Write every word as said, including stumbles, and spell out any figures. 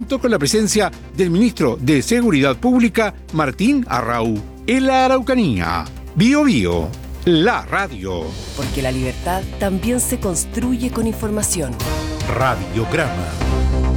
contó con la presencia del ministro de Seguridad Pública, Martín Arrau. En la Araucanía, Bío Bío, la radio. Porque la libertad también se construye con información. Radiograma.